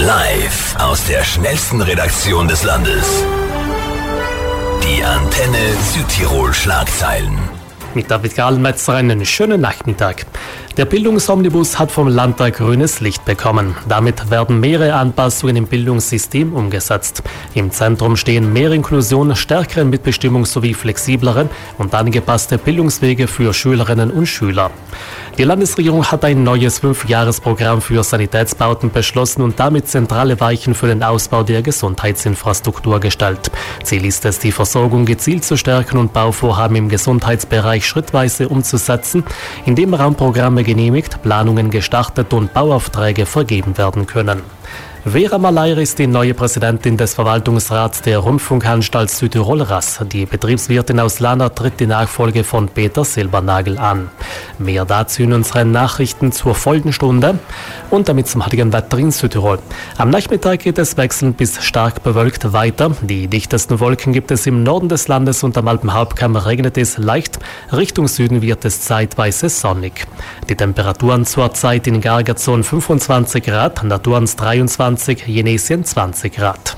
Live aus der schnellsten Redaktion des Landes. Die Antenne Südtirol Schlagzeilen. Mit David Gahlenmetzer einen schönen Nachmittag. Der Bildungsomnibus hat vom Landtag grünes Licht bekommen. Damit werden mehrere Anpassungen im Bildungssystem umgesetzt. Im Zentrum stehen mehr Inklusion, stärkere Mitbestimmung sowie flexiblere und angepasste Bildungswege für Schülerinnen und Schüler. Die Landesregierung hat ein neues 5-Jahres-Programm für Sanitätsbauten beschlossen und damit zentrale Weichen für den Ausbau der Gesundheitsinfrastruktur gestellt. Ziel ist es, die Versorgung gezielt zu stärken und Bauvorhaben im Gesundheitsbereich schrittweise umzusetzen, indem Raumprogramme genehmigt, Planungen gestartet und Bauaufträge vergeben werden können. Vera Malayr ist die neue Präsidentin des Verwaltungsrats der Rundfunkanstalt Südtirol RAS. Die Betriebswirtin aus Lana tritt die Nachfolge von Peter Silbernagel an. Mehr dazu in unseren Nachrichten zur Folgenstunde und damit zum heutigen Wetter in Südtirol. Am Nachmittag geht es wechselnd bis stark bewölkt weiter. Die dichtesten Wolken gibt es im Norden des Landes und am Alpenhauptkamm regnet es leicht. Richtung Süden wird es zeitweise sonnig. Die Temperaturen zurzeit in Gargazon 25 Grad, Naturans 23, Jenesien 20 Grad.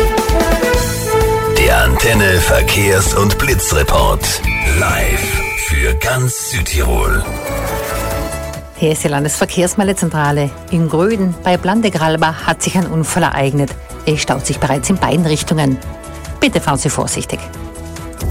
Der Antenne Verkehrs- und Blitzreport. Live für ganz Südtirol. Hier ist die Landesverkehrsmeldezentrale. In Gröden bei Blandegralba hat sich ein Unfall ereignet. Es staut sich bereits in beiden Richtungen. Bitte fahren Sie vorsichtig.